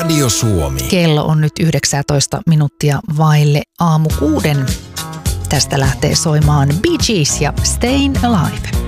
Radio Suomi. Kello on nyt 19 minuuttia vaille aamu 6. Tästä lähtee soimaan Bee Gees ja Stayin' Alive.